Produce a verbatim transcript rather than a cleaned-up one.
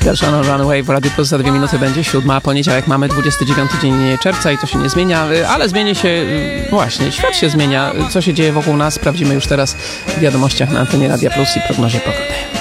Garszono Runaway w Radio Plus za dwie minuty będzie siódma, poniedziałek mamy dwudziesty dziewiąty dzień czerwca i to się nie zmienia, ale zmieni się, właśnie, świat się zmienia. Co się dzieje wokół nas, sprawdzimy już teraz w wiadomościach na antenie Radia Plus i prognozie pogody.